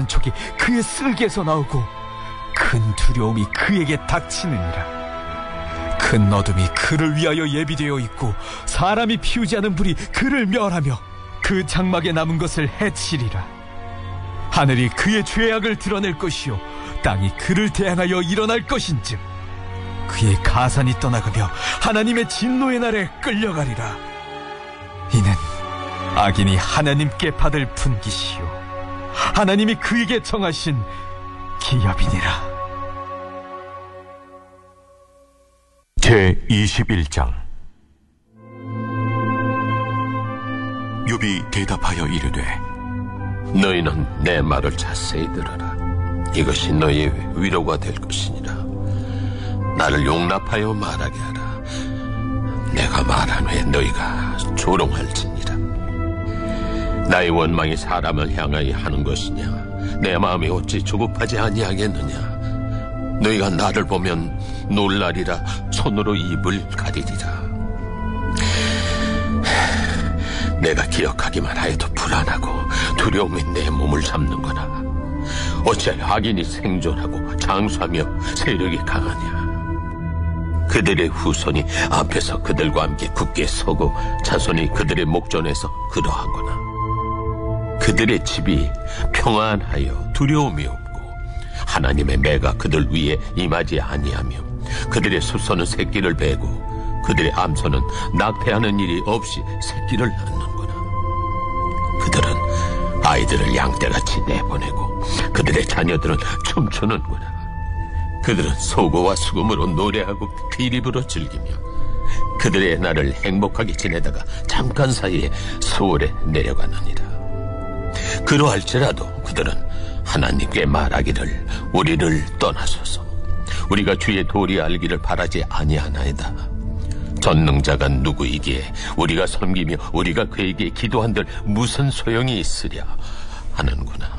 촉이 그의 쓸개에서 나오고 큰 두려움이 그에게 닥치느니라. 큰 어둠이 그를 위하여 예비되어 있고 사람이 피우지 않은 불이 그를 멸하며 그 장막에 남은 것을 해치리라. 하늘이 그의 죄악을 드러낼 것이요 땅이 그를 대항하여 일어날 것인즉 그의 가산이 떠나가며 하나님의 진노의 날에 끌려가리라. 이는 악인이 하나님께 받을 분깃이요 하나님이 그에게 정하신 기업이니라. 제21장. 욥이 대답하여 이르되 너희는 내 말을 자세히 들어라. 이것이 너희의 위로가 될 것이니라. 나를 용납하여 말하게 하라. 내가 말한 후에 너희가 조롱할지니라. 나의 원망이 사람을 향하여 하는 것이냐? 내 마음이 어찌 조급하지 아니하겠느냐? 너희가 나를 보면 놀라리라. 손으로 입을 가리리라. 내가 기억하기만 하여도 불안하고 두려움이 내 몸을 잡는구나. 어찌하여 악인이 생존하고 장수하며 세력이 강하냐? 그들의 후손이 앞에서 그들과 함께 굳게 서고 자손이 그들의 목전에서 그러하구나. 그들의 집이 평안하여 두려움이 없고 하나님의 매가 그들 위에 임하지 아니하며 그들의 숫소는 새끼를 베고 그들의 암소는 낙태하는 일이 없이 새끼를 낳는구나. 그들은 아이들을 양떼같이 내보내고 그들의 자녀들은 춤추는구나. 그들은 소고와 수금으로 노래하고 피립으로 즐기며 그들의 날을 행복하게 지내다가 잠깐 사이에 수월에 내려가느니라. 그러할지라도 그들은 하나님께 말하기를 우리를 떠나소서. 우리가 주의 도리 알기를 바라지 아니하나이다. 전능자가 누구이기에 우리가 섬기며 우리가 그에게 기도한들 무슨 소용이 있으랴 하는구나.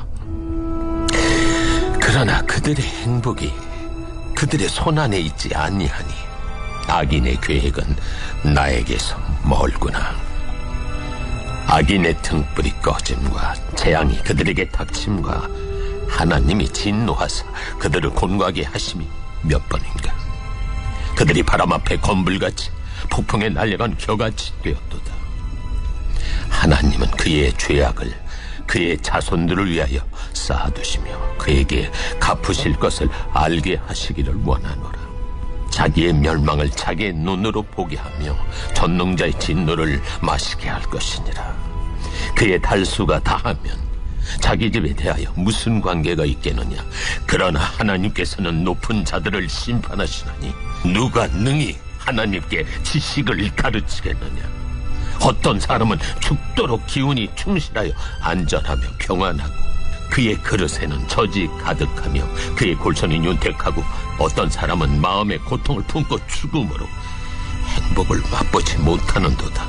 그러나 그들의 행복이 그들의 손안에 있지 아니하니 악인의 계획은 나에게서 멀구나. 악인의 등불이 꺼짐과 재앙이 그들에게 닥침과 하나님이 진노하사 그들을 곤고하게 하심이 몇 번인가. 그들이 바람 앞에 건불같이 폭풍에 날려간 겨같이 되었도다. 하나님은 그의 죄악을 그의 자손들을 위하여 쌓아두시며 그에게 갚으실 것을 알게 하시기를 원하노라. 자기의 멸망을 자기의 눈으로 보게 하며 전능자의 진노를 마시게 할 것이니라. 그의 달수가 다하면 자기 집에 대하여 무슨 관계가 있겠느냐? 그러나 하나님께서는 높은 자들을 심판하시나니 누가 능히 하나님께 지식을 가르치겠느냐? 어떤 사람은 죽도록 기운이 충실하여 안전하며 평안하고 그의 그릇에는 젖이 가득하며 그의 골선이 윤택하고 어떤 사람은 마음의 고통을 품고 죽음으로 행복을 맛보지 못하는도다.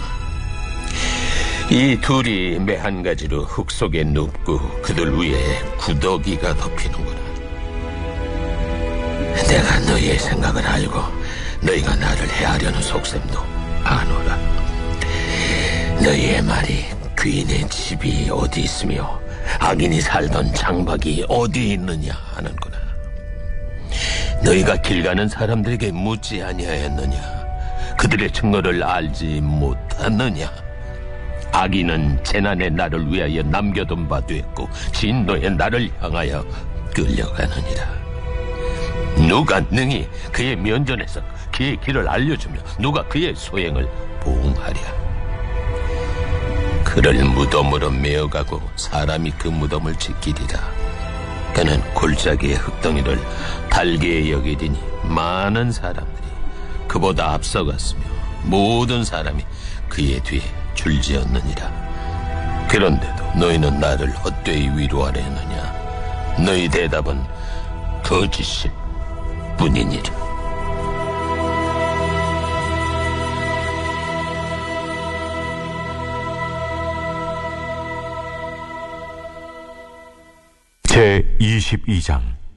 이 둘이 매 한 가지로 흙 속에 눕고 그들 위에 구더기가 덮이는구나. 내가 너희의 생각을 알고 너희가 나를 해하려는 속셈도 아노라. 너희의 말이 귀인의 집이 어디 있으며 악인이 살던 장막이 어디 있느냐 하는구나. 너희가 길 가는 사람들에게 묻지 아니하였느냐? 그들의 증거를 알지 못하느냐? 악인은 재난의 날을 위하여 남겨둔 바 되었고 진노의 날을 향하여 끌려가느니라. 누가 능히 그의 면전에서 그의 길을 알려주며 누가 그의 소행을 보응하랴? 그를 무덤으로 메어가고 사람이 그 무덤을 지키리라. 그는 골짜기의 흙덩이를 달게 여기리니 많은 사람들이 그보다 앞서갔으며 모든 사람이 그의 뒤에 줄지었느니라. 그런데도 너희는 나를 헛되이 위로하려 했느냐? 너희 대답은 거짓일 뿐이니라. 제22장.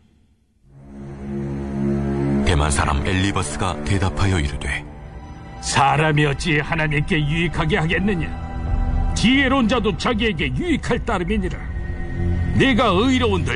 대만 사람 엘리버스가 대답하여 이르되 사람이 어찌 하나님께 유익하게 하겠느냐? 지혜로운 자도 자기에게 유익할 따름이니라. 내가 의로운들